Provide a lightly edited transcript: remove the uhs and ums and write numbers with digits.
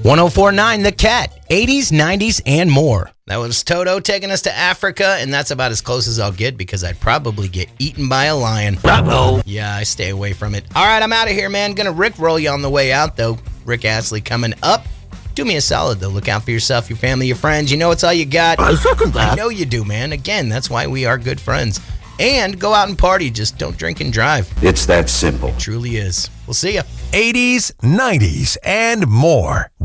1049 The Cat, 80s, 90s, and more. That was Toto taking us to Africa, and that's about as close as I'll get because I'd probably get eaten by a lion. Uh-oh. Yeah, I stay away from it. All right, I'm out of here, man. Gonna Rickroll you on the way out, though. Rick Astley coming up. Do me a solid, though. Look out for yourself, your family, your friends. You know it's all you got. I second that. I know you do, man. Again, that's why we are good friends. And go out and party. Just don't drink and drive. It's that simple. It truly is. We'll see ya. 80s, 90s, and more.